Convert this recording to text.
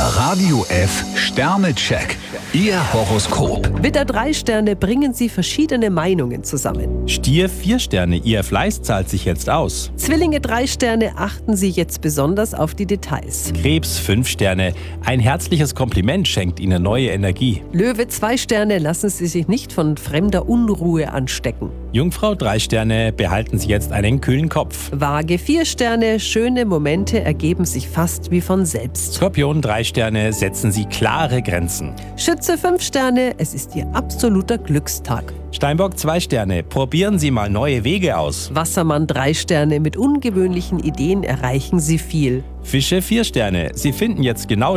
Radio F Sternecheck. Ihr Horoskop. Widder 3 Sterne, bringen Sie verschiedene Meinungen zusammen. Stier 4 Sterne, Ihr Fleiß zahlt sich jetzt aus. Zwillinge 3 Sterne, achten Sie jetzt besonders auf die Details. Krebs 5 Sterne, ein herzliches Kompliment schenkt Ihnen neue Energie. Löwe 2 Sterne, lassen Sie sich nicht von fremder Unruhe anstecken. Jungfrau 3 Sterne, behalten Sie jetzt einen kühlen Kopf. Waage 4 Sterne, schöne Momente ergeben sich fast wie von selbst. Skorpion 3 Sterne, setzen Sie klare Grenzen. Schütze 5 Sterne, es ist Ihr absoluter Glückstag. Steinbock 2 Sterne, probieren Sie mal neue Wege aus. Wassermann 3 Sterne, mit ungewöhnlichen Ideen erreichen Sie viel. Fische 4 Sterne, Sie finden jetzt genau